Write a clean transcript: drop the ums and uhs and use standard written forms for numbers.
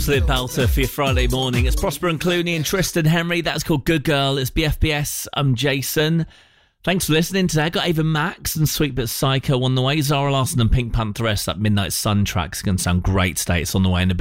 Absolute belter for your Friday morning. It's Prosper and Clooney and Tristan Henry. That's called Good Girl. It's BFBS. I'm Jason. Thanks for listening today. I got Ava Max and Sweet But Psycho on the way. Zara Larsson and Pink Pantheress. That Midnight Sun track's going to sound great today. It's on the way in a bit.